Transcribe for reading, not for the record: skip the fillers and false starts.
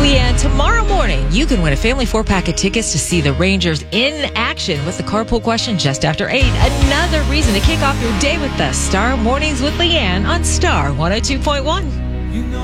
Leanne. Tomorrow morning, you can win a family 4-pack of tickets to see the Rangers in action with the carpool question just after 8. Another reason to kick off your day with the Star Mornings with Leanne on Star 102.1.